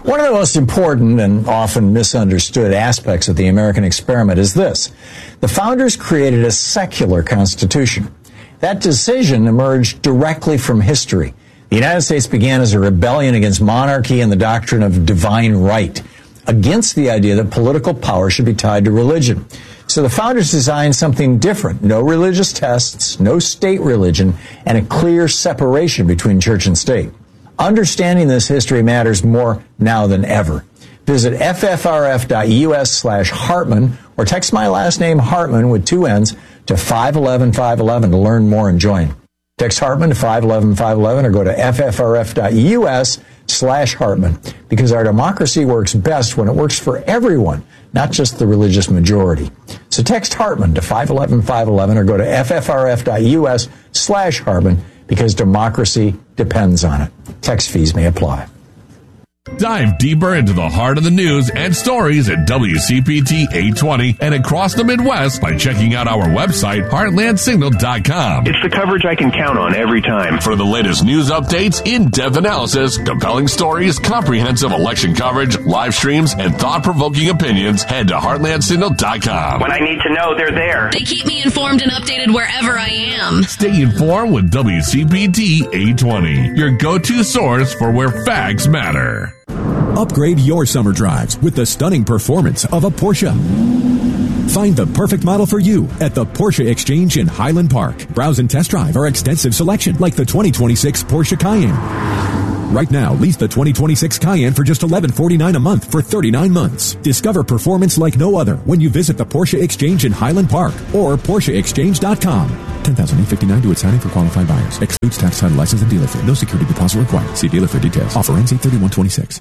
One of the most important and often misunderstood aspects of the American experiment is this. The founders created a secular constitution. That decision emerged directly from history. The United States began as a rebellion against monarchy and the doctrine of divine right, against the idea that political power should be tied to religion. So the founders designed something different. No religious tests, no state religion, and a clear separation between church and state. Understanding this history matters more now than ever. Visit ffrf.us/Hartman or text my last name Hartman with 2 N's to 511-511 to learn more and join. Text Hartman to 511-511 or go to ffrf.us/Hartman because our democracy works best when it works for everyone, not just the religious majority. So text Hartman to 511-511 or go to ffrf.us/Hartman because democracy depends on it. Text fees may apply. Dive deeper into the heart of the news and stories at WCPT 820 and across the Midwest by checking out our website, heartlandsignal.com. It's the coverage I can count on every time. For the latest news updates, in-depth analysis, compelling stories, comprehensive election coverage, live streams, and thought-provoking opinions, head to heartlandsignal.com. When I need to know, they're there. They keep me informed and updated wherever I am. Stay informed with WCPT 820, your go-to source for where facts matter. Upgrade your summer drives with the stunning performance of a Porsche. Find the perfect model for you at the Porsche Exchange in Highland Park. Browse and test drive our extensive selection like the 2026 Porsche Cayenne. Right now, lease the 2026 Cayenne for just $1149 a month for 39 months. Discover performance like no other when you visit the Porsche Exchange in Highland Park or PorscheExchange.com. $10,859 to its signing for qualified buyers. Excludes tax, title, license, and dealer fee. No security deposit required. See dealer for details. Offer ends 8/31/26.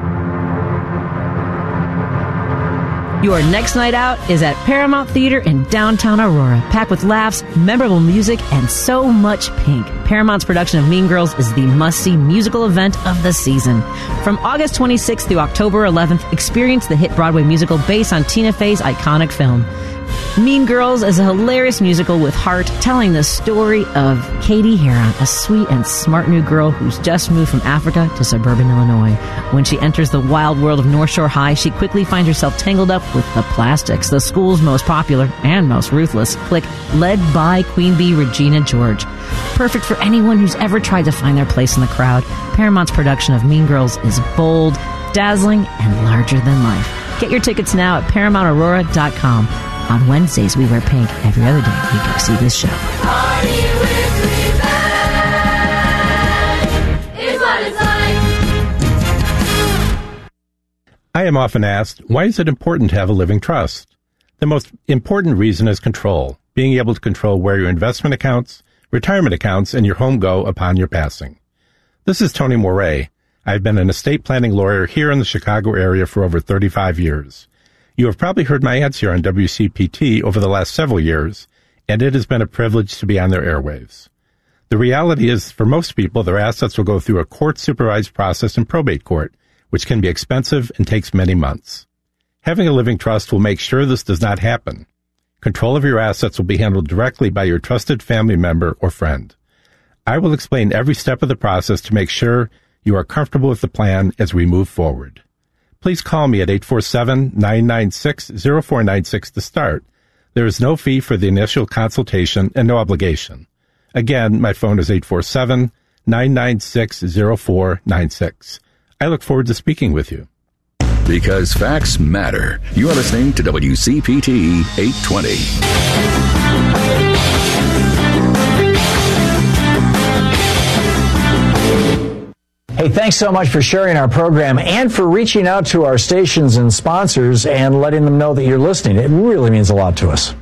Your next night out is at Paramount Theater in downtown Aurora, packed with laughs, memorable music, and so much pink. Paramount's production of Mean Girls is the must-see musical event of the season. From August 26th through October 11th, experience the hit Broadway musical based on Tina Fey's iconic film. Mean Girls is a hilarious musical with heart, telling the story of Katie Heron, a sweet and smart new girl who's just moved from Africa to suburban Illinois. When she enters the wild world of North Shore High, she quickly finds herself tangled up with the Plastics, the school's most popular and most ruthless clique, led by Queen Bee Regina George. Perfect for anyone who's ever tried to find their place in the crowd, Paramount's production of Mean Girls is bold, dazzling, and larger than life. Get your tickets now at ParamountAurora.com. On Wednesdays, we wear pink. Every other day, we go see this show. Party with me, babe, is what it's like. I am often asked, why is it important to have a living trust? The most important reason is control, being able to control where your investment accounts, retirement accounts, and your home go upon your passing. This is Tony Moret. I've been an estate planning lawyer here in the Chicago area for over 35 years. You have probably heard my ads here on WCPT over the last several years, and it has been a privilege to be on their airwaves. The reality is, for most people, their assets will go through a court-supervised process in probate court, which can be expensive and takes many months. Having a living trust will make sure this does not happen. Control of your assets will be handled directly by your trusted family member or friend. I will explain every step of the process to make sure you are comfortable with the plan as we move forward. Please call me at 847-996-0496 to start. There is no fee for the initial consultation and no obligation. Again, my phone is 847-996-0496. I look forward to speaking with you. Because facts matter. You are listening to WCPT 820. Hey, thanks so much for sharing our program and for reaching out to our stations and sponsors and letting them know that you're listening. It really means a lot to us.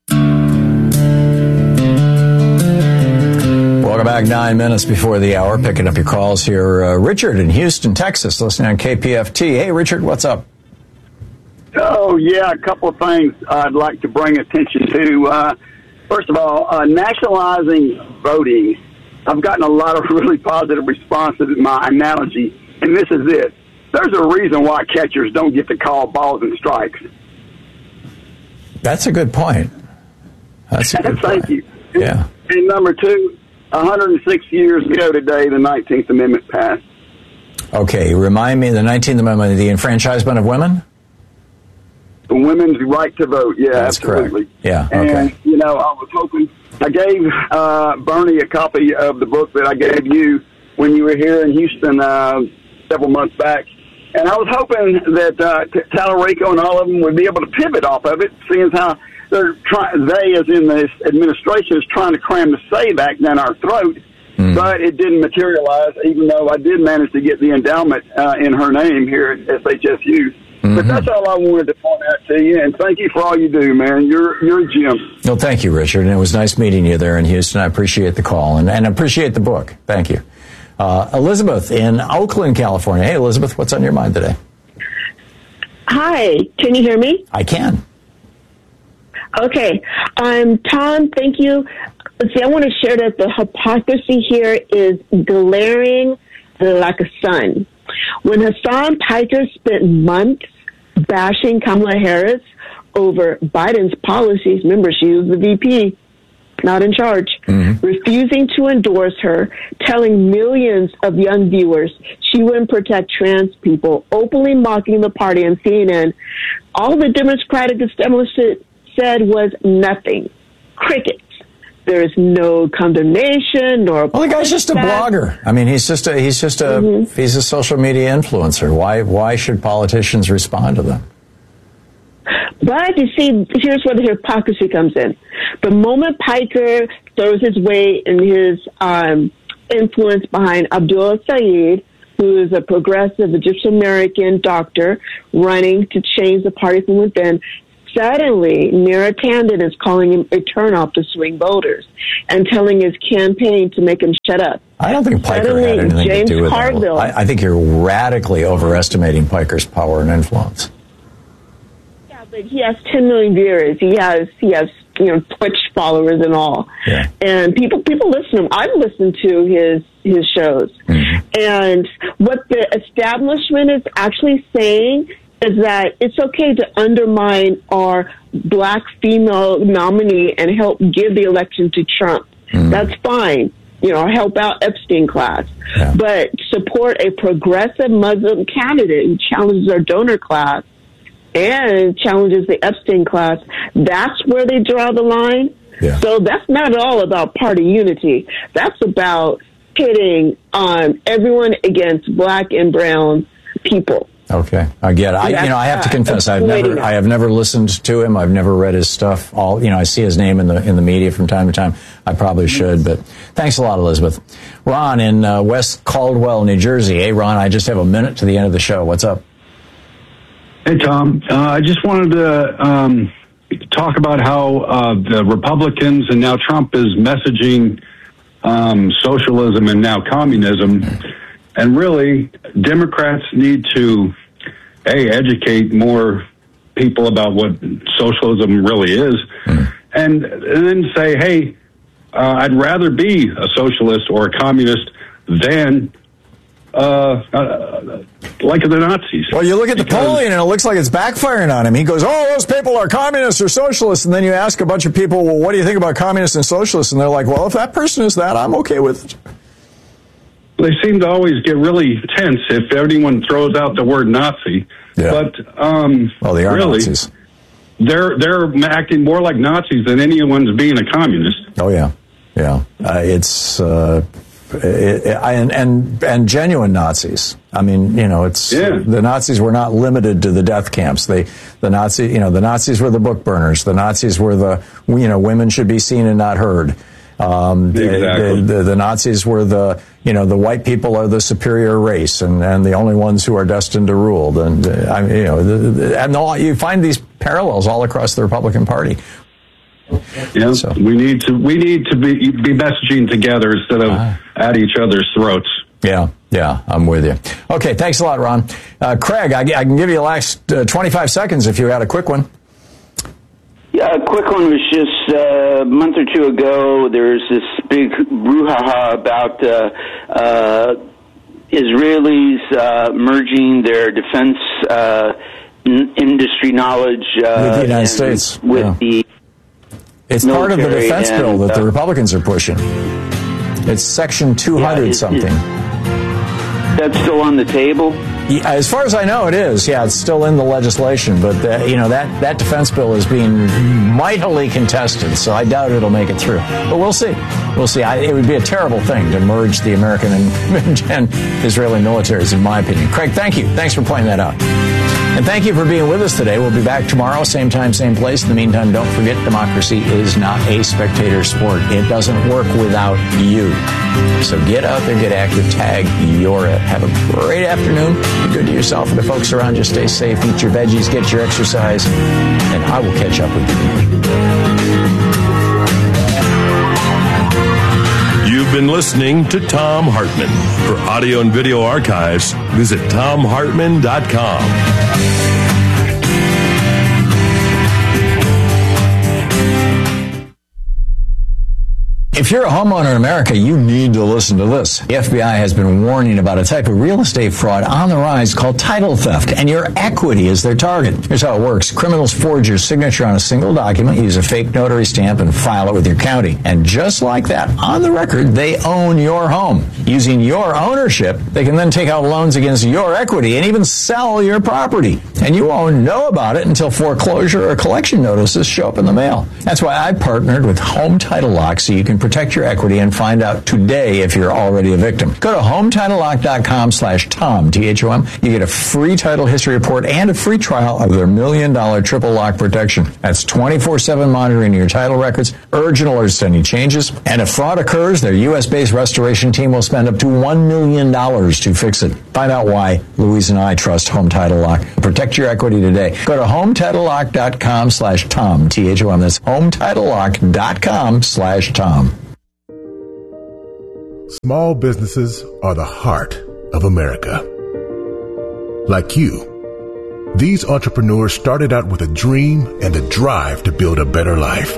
Welcome back 9 minutes before the hour. Picking up your calls here. Richard in Houston, Texas, listening on KPFT. Hey, Richard, what's up? Oh, yeah, a couple of things I'd like to bring attention to. First of all, nationalizing voting. I've gotten a lot of really positive responses to my analogy, and this is it. There's a reason why catchers don't get to call balls and strikes. That's a good point. That's a good Thank point. you. Yeah. And number two, 106 years ago today, the 19th Amendment passed. Okay, remind me, the 19th Amendment, the enfranchisement of women? The women's right to vote, yeah, That's absolutely. correct. Yeah, okay. And, I was hoping, I gave Bernie a copy of the book that I gave you when you were here in Houston several months back. And I was hoping that Tallarico and all of them would be able to pivot off of it, seeing how they, as in this administration, is trying to cram the say back down our throat. But it didn't materialize, even though I did manage to get the endowment in her name here at SHSU. But that's all I wanted to point out to you, and thank you for all you do, man. You're a gem. Well, thank you, Richard, and it was nice meeting you there in Houston. I appreciate the call and appreciate the book. Thank you. Elizabeth in Oakland, California. Hey, Elizabeth, what's on your mind today? Hi, can you hear me? I can. Okay. Tom, thank you. See, I want to share that the hypocrisy here is glaring like a sun. When Hassan Piker spent months bashing Kamala Harris over Biden's policies, remember, she was the VP, not in charge, refusing to endorse her, telling millions of young viewers she wouldn't protect trans people, openly mocking the party on CNN, all the Democratic establishment said was nothing. Crickets. There is no condemnation nor. Well, the guy's just a blogger. I mean, he's a social media influencer. Why should politicians respond to them? But you see, here's where the hypocrisy comes in. The moment Piker throws his weight and his influence behind Abdullah Saeed, who is a progressive Egyptian American doctor running to change the party from within, suddenly, Neera Tanden is calling him a turnoff to swing voters and telling his campaign to make him shut up. I don't think Piker suddenly, had anything James to do with Carville, that. I think you're radically overestimating Piker's power and influence. Yeah, but he has 10 million viewers. He has Twitch followers and all. Yeah. And people listen to him. I've listened to his shows. And what the establishment is actually saying is that it's okay to undermine our black female nominee and help give the election to Trump. That's fine. Help out Epstein class. Yeah. But support a progressive Muslim candidate who challenges our donor class and challenges the Epstein class. That's where they draw the line. Yeah. So that's not at all about party unity. That's about pitting everyone against black and brown people. Okay, I get it. I have to confess, I have never listened to him. I've never read his stuff. I see his name in the media from time to time. I probably should, but thanks a lot, Elizabeth. Ron in West Caldwell, New Jersey. Hey, Ron, I just have a minute to the end of the show. What's up? Hey, Tom. I just wanted to talk about how the Republicans and now Trump is messaging socialism and now communism. And really, Democrats need to, educate more people about what socialism really is, and then say, hey, I'd rather be a socialist or a communist than like the Nazis. Well, you look at Napoleon, and it looks like it's backfiring on him. He goes, those people are communists or socialists, and then you ask a bunch of people, well, what do you think about communists and socialists? And they're like, well, if that person is that, I'm okay with it. They seem to always get really tense if anyone throws out the word Nazi. Yeah. But they are really, Nazis. They're acting more like Nazis than anyone's being a communist. Oh yeah. It's and genuine Nazis. I mean, the Nazis were not limited to the death camps. The Nazis were the book burners. The Nazis were the women should be seen and not heard. Exactly. The Nazis were the white people are the superior race and the only ones who are destined to rule. And you find these parallels all across the Republican Party. Yeah, so we need to be messaging together instead of at each other's throats. Yeah, I'm with you. Okay, thanks a lot, Ron. Craig, I can give you the last 25 seconds if you had a quick one. Yeah, a quick one was just a month or two ago, there was this big brouhaha about Israelis merging their defense industry knowledge with the United States. It's part of the defense bill that the Republicans are pushing. It's Section 200 something. That's still on the table? Yeah, as far as I know, it is. Yeah, it's still in the legislation, but that defense bill is being mightily contested, so I doubt it'll make it through. But we'll see. We'll see. It would be a terrible thing to merge the American and Israeli militaries, in my opinion. Craig, thank you. Thanks for pointing that out. And thank you for being with us today. We'll be back tomorrow, same time, same place. In the meantime, don't forget, democracy is not a spectator sport. It doesn't work without you. So get out there, get active, tag your it. Have a great afternoon. Be good to yourself and the folks around you. Stay safe, eat your veggies, get your exercise, and I will catch up with you. You've been listening to Thom Hartmann. For audio and video archives, visit ThomHartmann.com. If you're a homeowner in America, you need to listen to this. The FBI has been warning about a type of real estate fraud on the rise called title theft, and your equity is their target. Here's how it works. Criminals forge your signature on a single document, use a fake notary stamp, and file it with your county. And just like that, on the record, they own your home. Using your ownership, they can then take out loans against your equity and even sell your property. And you won't know about it until foreclosure or collection notices show up in the mail. That's why I partnered with Home Title Lock, so you can protect your equity and find out today if you're already a victim. Go to HometitleLock.com/Tom, T-H-O-M. You get a free title history report and a free trial of their $1 million triple lock protection. That's 24/7 monitoring your title records, urgent alerts to any changes. And if fraud occurs, their U.S.-based restoration team will spend up to $1 million to fix it. Find out why Louise and I trust Home Title Lock. Protect your equity today. Go to HometitleLock.com/Tom, T-H-O-M. That's HometitleLock.com/Tom. Small businesses are the heart of America. Like you, these entrepreneurs started out with a dream and a drive to build a better life.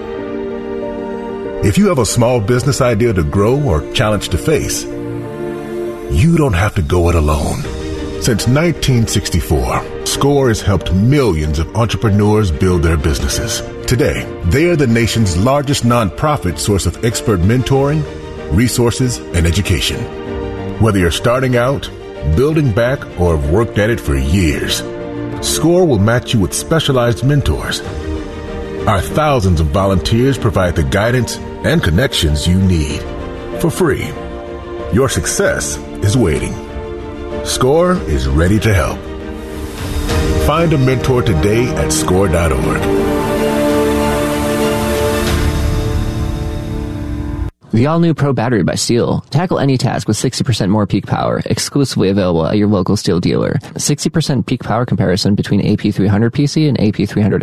If you have a small business idea to grow or challenge to face, you don't have to go it alone. Since 1964, SCORE has helped millions of entrepreneurs build their businesses. Today, they are the nation's largest nonprofit source of expert mentoring, resources, and education. Whether you're starting out, building back, or have worked at it for years, SCORE will match you with specialized mentors. Our thousands of volunteers provide the guidance and connections you need for free. Your success is waiting. SCORE is ready to help. Find a mentor today at SCORE.org. The all-new Pro Battery by STIHL. Tackle any task with 60% more peak power. Exclusively available at your local STIHL dealer. 60% peak power comparison between AP300 PC and AP300S.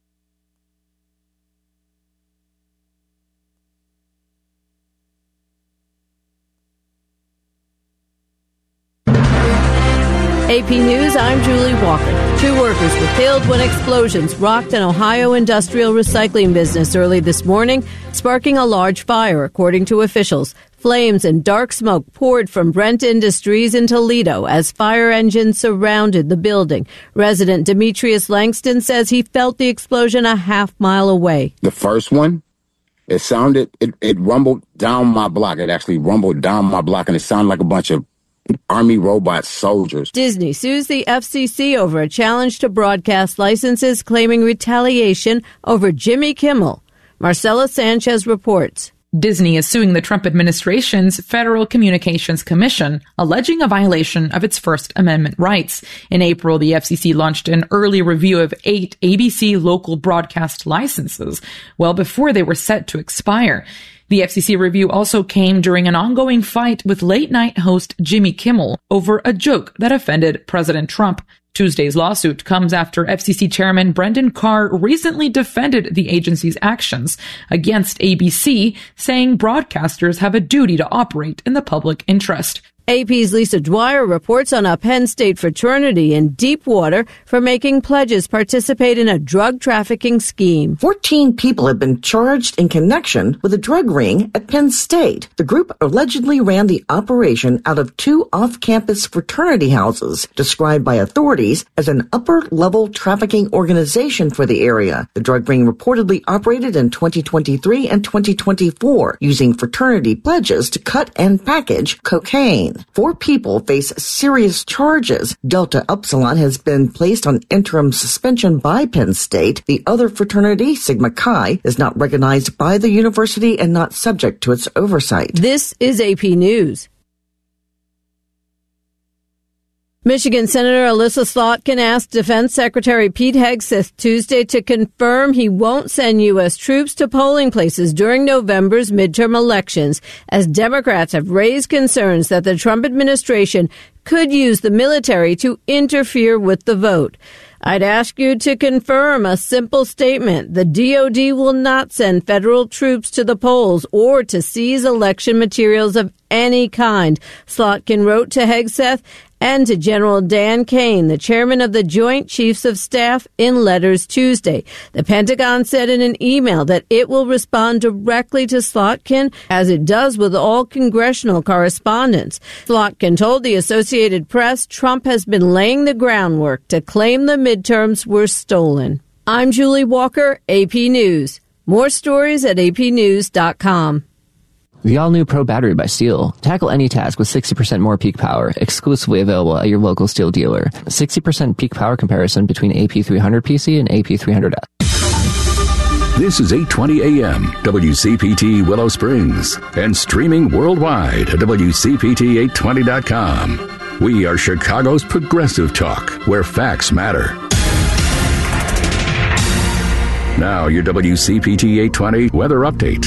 AP News, I'm Julie Walker. 2 workers were killed when explosions rocked an Ohio industrial recycling business early this morning, sparking a large fire, according to officials. Flames and dark smoke poured from Brent Industries in Toledo as fire engines surrounded the building. Resident Demetrius Langston says he felt the explosion a half-mile away. The first one, it rumbled down my block. It actually rumbled down my block, and it sounded like a bunch of Army robot soldiers. Disney sues the FCC over a challenge to broadcast licenses, claiming retaliation over Jimmy Kimmel. Marcela Sanchez reports. Disney is suing the Trump administration's Federal Communications Commission, alleging a violation of its First Amendment rights. In April, the FCC launched an early review of 8 ABC local broadcast licenses, well before they were set to expire. The FCC review also came during an ongoing fight with late-night host Jimmy Kimmel over a joke that offended President Trump. Tuesday's lawsuit comes after FCC Chairman Brendan Carr recently defended the agency's actions against ABC, saying broadcasters have a duty to operate in the public interest. AP's Lisa Dwyer reports on a Penn State fraternity in deep water for making pledges participate in a drug trafficking scheme. 14 people have been charged in connection with a drug ring at Penn State. The group allegedly ran the operation out of 2 off-campus fraternity houses, described by authorities as an upper-level trafficking organization for the area. The drug ring reportedly operated in 2023 and 2024, using fraternity pledges to cut and package cocaine. Upsilon. 4 people face serious charges. Delta Upsilon has been placed on interim suspension by Penn State. The other fraternity, Sigma Chi, is not recognized by the university and not subject to its oversight. This is AP News. Michigan Senator Elissa Slotkin asked Defense Secretary Pete Hegseth Tuesday to confirm he won't send U.S. troops to polling places during November's midterm elections, as Democrats have raised concerns that the Trump administration could use the military to interfere with the vote. I'd ask you to confirm a simple statement. The DOD will not send federal troops to the polls or to seize election materials of any kind, Slotkin wrote to Hegseth and to General Dan Kane, the chairman of the Joint Chiefs of Staff, in letters Tuesday. The Pentagon said in an email that it will respond directly to Slotkin, as it does with all congressional correspondence. Slotkin told the Associated Press Trump has been laying the groundwork to claim the midterms were stolen. I'm Julie Walker, AP News. More stories at apnews.com. The all-new Pro Battery by STIHL. Tackle any task with 60% more peak power. Exclusively available at your local STIHL dealer. 60% peak power comparison between AP300 PC and AP300S. This is 820 AM, WCPT Willow Springs, and streaming worldwide at WCPT820.com. We are Chicago's progressive talk, where facts matter. Now, your WCPT 820 weather update.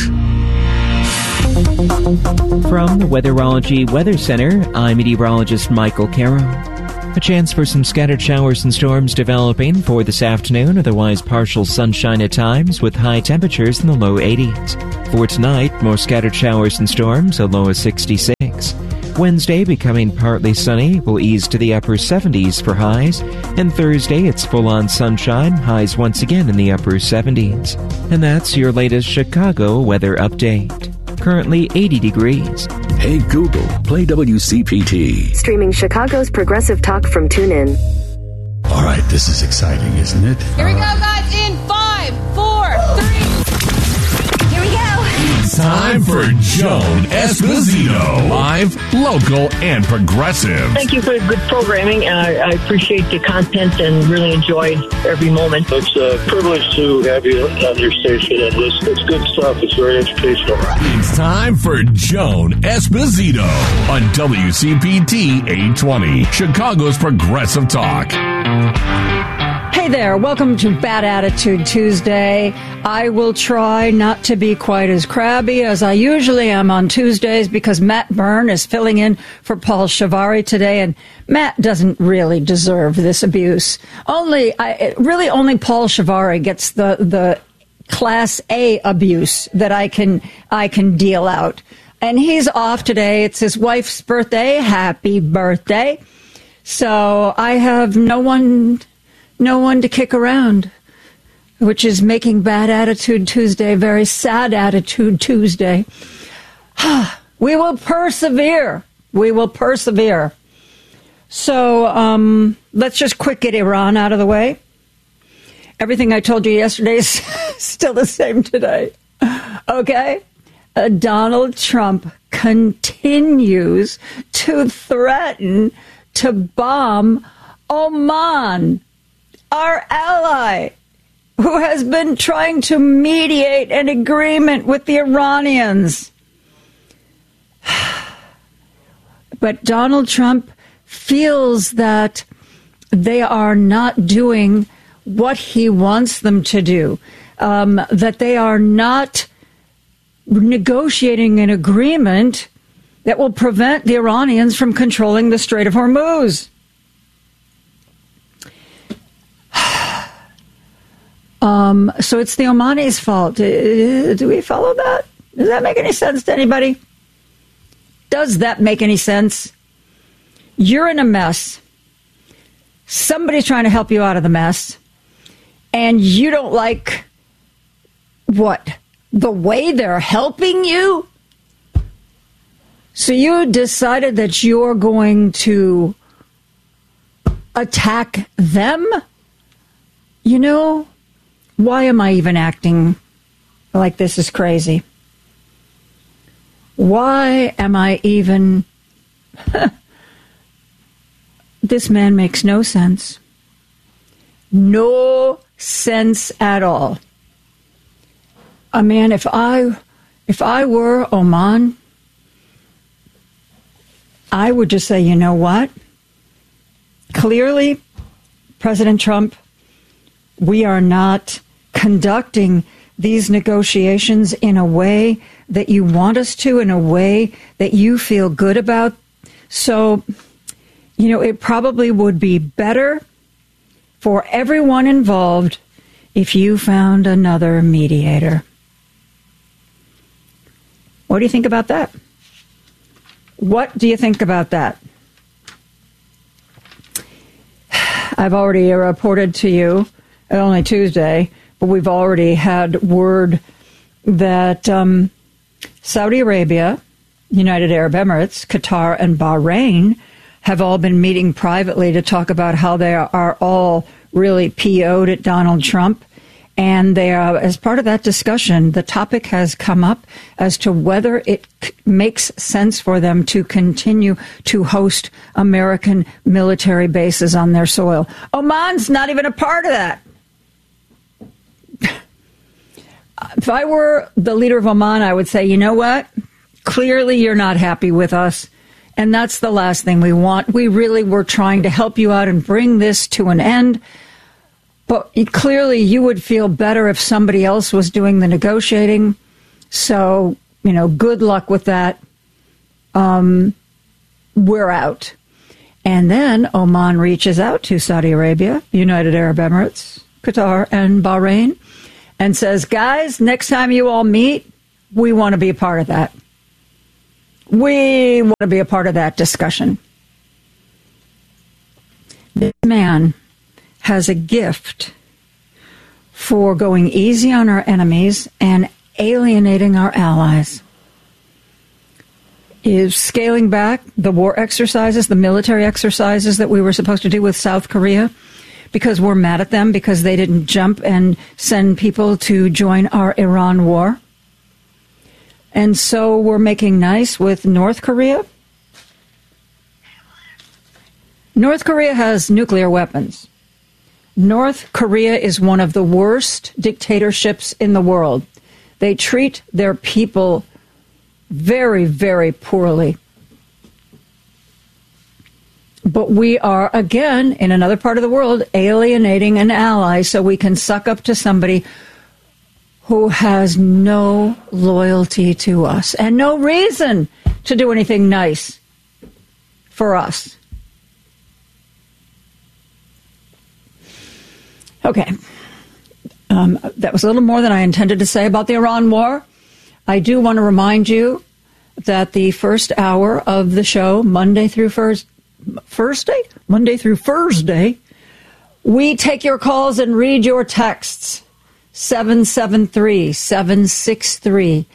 From the Weatherology Weather Center, I'm meteorologist Michael Caro. A chance for some scattered showers and storms developing for this afternoon, otherwise partial sunshine at times with high temperatures in the low 80s. For tonight, more scattered showers and storms, a low of 66. Wednesday, becoming partly sunny, will ease to the upper 70s for highs. And Thursday, it's full-on sunshine, highs once again in the upper 70s. And that's your latest Chicago weather update. Currently 80 degrees. Hey Google, play WCPT. Streaming Chicago's progressive talk from TuneIn. All right, this is exciting, isn't it? Here we go, guys, in 5, 4, 3. Here we go. Time for Joan Esposito. Live, local, and progressive. Thank you for good programming. I appreciate the content and really enjoyed every moment. It's a privilege to have you on your station and listen. It's good stuff. It's very educational. It's time for Joan Esposito on WCPT 820, Chicago's progressive talk. Hey there, welcome to Bad Attitude Tuesday. I will try not to be quite as crabby as I usually am on Tuesdays because Matt Byrne is filling in for Paul Shivari today, and Matt doesn't really deserve this abuse. Only Paul Shivari gets the Class A abuse that I can deal out. And he's off today. It's his wife's birthday. Happy birthday. So I have no one to kick around, which is making Bad Attitude Tuesday very sad attitude Tuesday. We will persevere. We will persevere. So let's just quick get Iran out of the way. Everything I told you yesterday is still the same today. Okay? Donald Trump continues to threaten to bomb Oman, our ally, who has been trying to mediate an agreement with the Iranians. But Donald Trump feels that they are not doing what he wants them to do, that they are not negotiating an agreement that will prevent the Iranians from controlling the Strait of Hormuz. So it's the Omanis' fault. Do we follow that? Does that make any sense to anybody? Does that make any sense? You're in a mess. Somebody's trying to help you out of the mess. And you don't like, what, the way they're helping you? So you decided that you're going to attack them? You know, why am I even acting like this is crazy? Why am I even This man makes no sense. No sense at all. I mean, if I were Oman, I would just say, you know what? Clearly, President Trump, we are not conducting these negotiations in a way that you want us to, in a way that you feel good about. So, you know, it probably would be better for everyone involved if you found another mediator. What do you think about that? What do you think about that? I've already reported to you, only Tuesday, but we've already had word that Saudi Arabia, United Arab Emirates, Qatar, and Bahrain have all been meeting privately to talk about how they are all really PO'd at Donald Trump. And they are, as part of that discussion, the topic has come up as to whether it makes sense for them to continue to host American military bases on their soil. Oman's not even a part of that. If I were the leader of Oman, I would say, you know what? Clearly you're not happy with us. And that's the last thing we want. We really were trying to help you out and bring this to an end. But clearly you would feel better if somebody else was doing the negotiating. So, you know, good luck with that. We're out. And then Oman reaches out to Saudi Arabia, United Arab Emirates, Qatar, and Bahrain, and says, guys, next time you all meet, we want to be a part of that. We want to be a part of that discussion. This man has a gift for going easy on our enemies and alienating our allies. Is scaling back the war exercises, the military exercises that we were supposed to do with South Korea because we're mad at them because they didn't jump and send people to join our Iran war. And so we're making nice with North Korea. North Korea has nuclear weapons. North Korea is one of the worst dictatorships in the world. They treat their people very, very poorly. But we are, again, in another part of the world, alienating an ally so we can suck up to somebody who has no loyalty to us and no reason to do anything nice for us. Okay. That was a little more than I intended to say about the Iran war. I do want to remind you that the first hour of the show, Monday through Thursday, we take your calls and read your texts. 773-763-9278.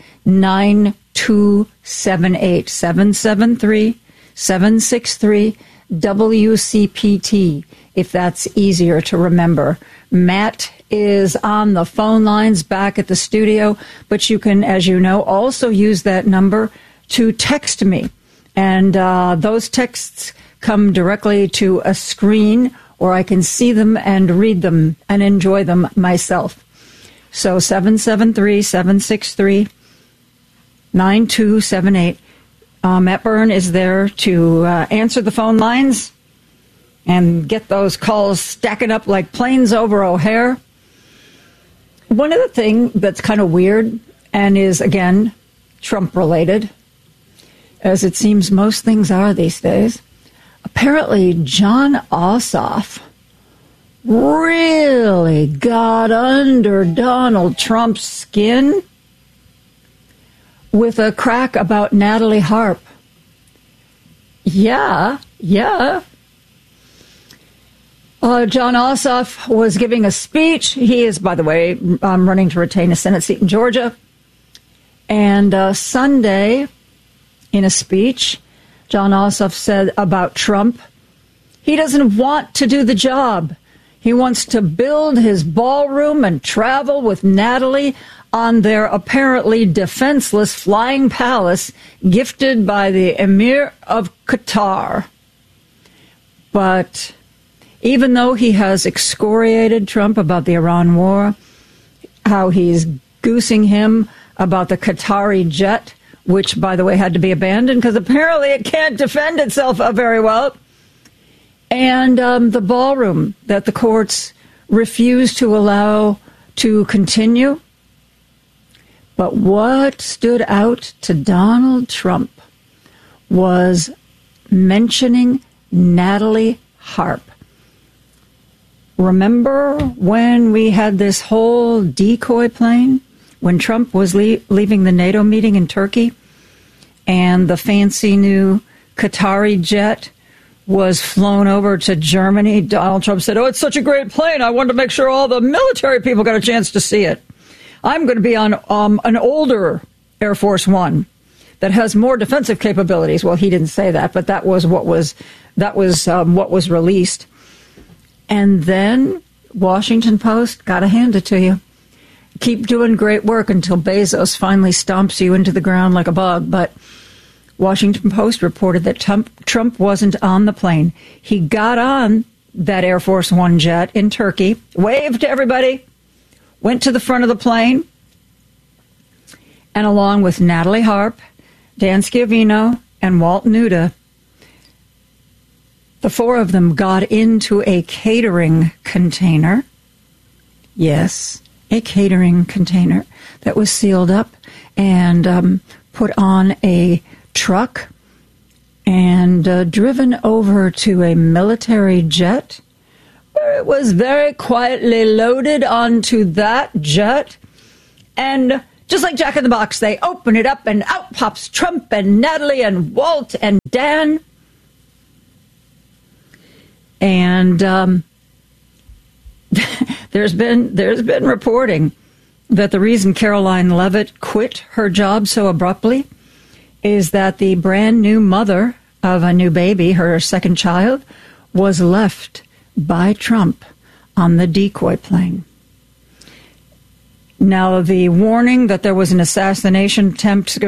773-763-WCPT, if that's easier to remember. Matt is on the phone lines back at the studio, but you can, as you know, also use that number to text me. And those texts come directly to a screen, or I can see them and read them and enjoy them myself. So 773-763-9278. Matt Byrne is there to answer the phone lines and get those calls stacking up like planes over O'Hare. One other thing that's kind of weird and is, again, Trump-related, as it seems most things are these days, apparently Jon Ossoff really got under Donald Trump's skin with a crack about Natalie Harp. Yeah. Jon Ossoff was giving a speech. He is, by the way, running to retain a Senate seat in Georgia. And Sunday, in a speech, Jon Ossoff said about Trump, he doesn't want to do the job. He wants to build his ballroom and travel with Natalie on their apparently defenseless flying palace gifted by the Emir of Qatar. But even though he has excoriated Trump about the Iran war, how he's goosing him about the Qatari jet, which, by the way, had to be abandoned because apparently it can't defend itself very well, and the ballroom that the courts refused to allow to continue. But what stood out to Donald Trump was mentioning Natalie Harp. Remember when we had this whole decoy plane when Trump was leaving the NATO meeting in Turkey and the fancy new Qatari jet was flown over to Germany? Donald Trump said, "Oh, it's such a great plane. I wanted to make sure all the military people got a chance to see it. I'm going to be on an older Air Force One that has more defensive capabilities." Well, he didn't say that, but that was what was released. And then Washington Post, gotta hand it to you. Keep doing great work until Bezos finally stomps you into the ground like a bug. But Washington Post reported that Trump wasn't on the plane. He got on that Air Force One jet in Turkey, waved to everybody, went to the front of the plane, and along with Natalie Harp, Dan Schiavino, and Walt Nuda, the four of them got into a catering container. Yes, a catering container that was sealed up and put on a truck and driven over to a military jet, where it was very quietly loaded onto that jet. And just like Jack in the Box, they open it up and out pops Trump and Natalie and Walt and Dan. And there's been reporting that the reason Caroline Leavitt quit her job so abruptly is that the brand new mother of a new baby, her second child, was left by Trump on the decoy plane. Now, the warning that there was an assassination attempt